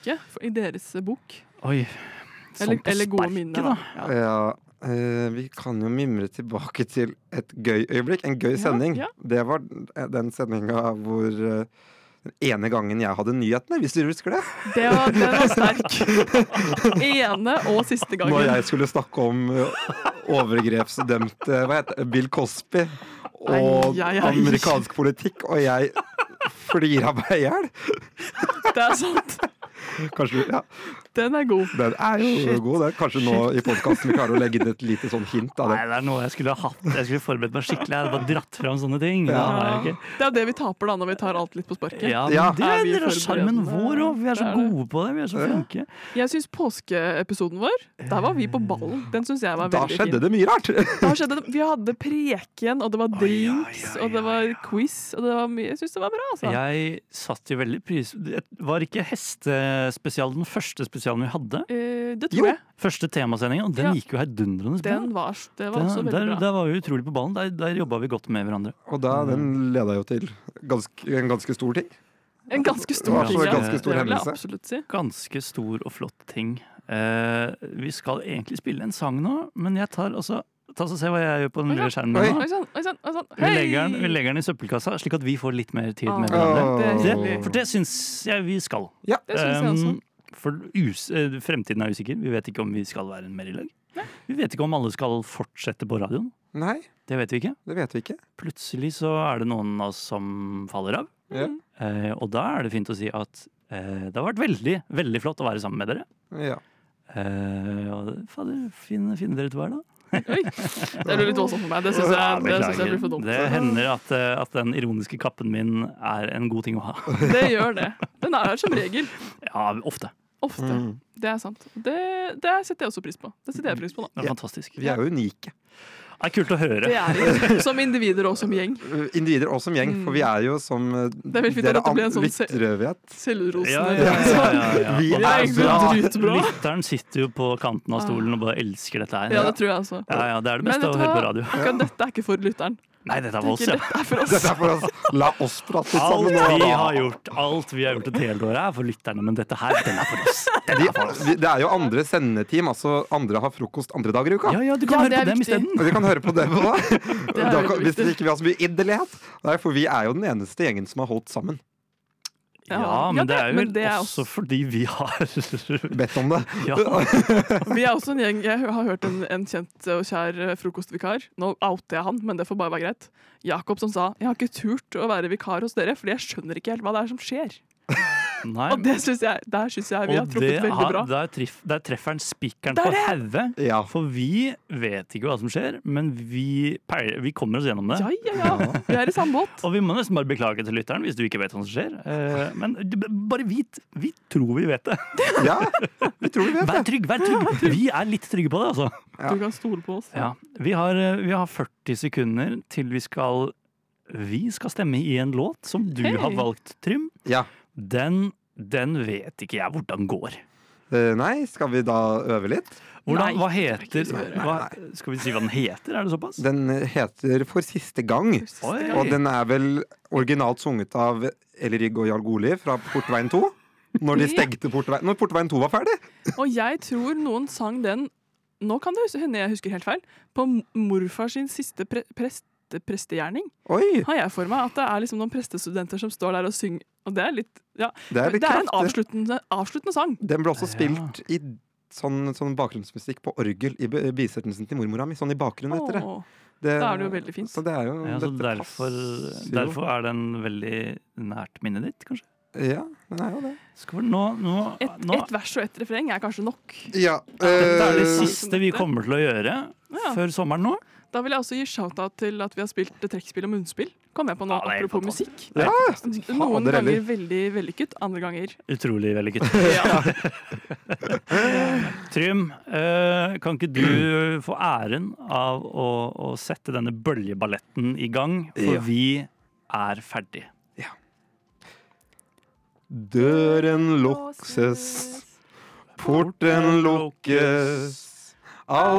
sparke i deres bok? Oi, Eller gode minner da. Vi kan jo mimre tilbake til et gøy øyeblikk, en gøy sending. Ja. Det var den sendinga hvor den ene gangen jeg hadde nyhetene, hvis du husker det. Den var sterk. Ene og siste gangen. Når jeg skulle snakke om overgrepsdømte, Bill Cosby og amerikansk politikk, og jeg flirer meg i hjel. Det sant. Kanskje, ja. Den god. Den jo god. Det kanskje nå i podcasten vi klarer å legge inn et lite sånn hint av det. Nei, det noe jeg skulle ha hatt. Jeg skulle forberedt meg skikkelig. Jeg hadde bare dratt frem sånne ting. Det det vi taper da når vi tar alt litt på sparket. Ja, men det skjermen vår også. Vi så gode på det. Vi så flinke. Jeg synes påskeepisoden vår, der var vi på ballen. Den synes jeg var veldig fin. Da skjedde det mye rart. Vi hadde preken, og det var drinks, og det var quiz, og det var mye. Jeg synes det var bra, altså. Jeg satt jo veldig pris. Var ikke hestespesial den første spesialen vi hadde? Det tror jeg. Første temasending, og den gikk jo heidundrende bra. Det var også veldig bra. Der var vi utrolig på ballen. Der jobbet vi godt med hverandre. Og den ledet jo til en ganske stor ting. En ganske stor ting, ja. Ganske stor hendelse. Absolutt si. Ganske stor og flott ting. Vi skal egentlig spille en sang nå, men jeg tar og se hva jeg gjør på den lille skjermen nå. Vi legger den i søppelkassa, slik at vi får litt mer tid med hverandre. For det synes jeg vi skal. Ja, det synes jeg også. For fremtiden usikker. Vi vet ikke om vi skal være mer i lag. Vi vet ikke om alle skal fortsette på radioen. Nei. Det vet vi ikke. Plutselig så det noen av oss som faller av. Ja. Og da det fint å si at det har vært veldig, veldig flott å være sammen med dere. Ja. Fader, finne dere til hver da. Oi, det litt voldsomt for meg. Det synes jeg blir for dumt. Det hender at den ironiske kappen min en god ting å ha. Det gjør det. Den som regel. Ja, ofte. Det sant. Det setter jeg også pris på. Det setter jeg pris på da. Det fantastisk. Vi jo unike. Det kult å høre. Det som individer og som gjeng. Individer og som gjeng, for vi jo som det fint at det blir en sånn selvrosende. Vi egentlig dritbra. Lytteren sitter jo på kanten av stolen og bare elsker dette her. Ja, det tror jeg altså. Ja, det det beste å høre på radio. Akkurat dette ikke for lytteren. Nei, dette for oss, Dette for oss. Dette for oss. La oss prate litt sammen. Alt vi har gjort et helt år for lytterne, men dette her, den for oss. Det jo andre sendeteam, altså andre har frokost andre dager i uka. Ja, du kan høre på dem i stedet. Vi kan høre på dem også. Hvis det ikke vi har så mye inderlighet. For vi jo den eneste gjengen som har holdt sammen. Ja, men det jo også fordi vi har bedt om det. Ja. Vi også en gjeng. Jeg har hørt en kjent og kjær frokostvikar. Nå outer jeg han, men det får bare være greit. Jakob som sa, jeg har ikke turt å være vikar hos dere, fordi jeg skjønner ikke helt hva det som skjer. Nei, og der synes jeg vi har truffet veldig bra. Der treffer han spikeren på hodet. Ja. For vi vet ikke hva som skjer, men vi kommer oss gjennom det. Ja. Vi i samme båt. Og vi må nesten bare beklage til lytteren hvis du ikke vet hva som skjer. Men bare vit. Vi tror vi vet det. Ja, vi tror vi vet det. Vær trygg. Vi litt trygge på det, altså. Ja. Du kan stole på oss. Ja. Vi har 40 sekunder til vi skal stemme i en låt som du har valgt, Trym. Ja. Den vet ikke jeg hvordan går. Nei, skal vi da øve litt? Hva heter skal vi si hva den heter? Det såpass? Den heter For siste gang. Og den vel originalt sunget av Ellerig og Jarl Goli fra Portveien 2. Når de stengte Portveien. Når Portveien 2 var ferdig. Og jeg tror noen sang den, nå kan det hende jeg husker helt feil, på morfar sin siste prestegjerning. Oi. Har jeg for meg at det liksom noen prestestudenter som står der og synger, og det litt, ja, det litt en avsluttende sang. Den ble også spilt i sånn bakgrunnsmusikk på orgel i bisettelsen til mormora mi, sånn i bakgrunnen etter det. Da det jo veldig fint. Så det jo så derfor den veldig nært minnet ditt, kanskje? Ja, den jo det. Et vers og et refreng kanskje nok. Ja. Dette det siste vi kommer til å gjøre før sommeren nå. Da vil jeg også gi shoutout til at vi har spilt trekkspill og munnspill. Kom jeg på noe apropos musikk. Noen ganger veldig vellykket, andre ganger utrolig vellykket. Trym, kan ikke du få æren av å sette denne bøljeballetten i gang, for vi ferdig. Ja. Døren lukses, porten lukkes,